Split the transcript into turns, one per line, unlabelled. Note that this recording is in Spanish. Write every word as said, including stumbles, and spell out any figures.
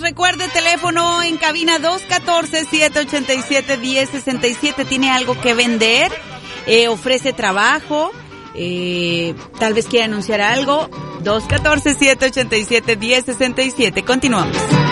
Recuerde, teléfono en cabina dos uno cuatro, siete ocho siete, uno cero seis siete. ¿Tiene algo que vender? Eh, ¿Ofrece trabajo? Eh, tal vez quiera anunciar algo. dos uno cuatro, siete ocho siete, uno cero seis siete. Continuamos.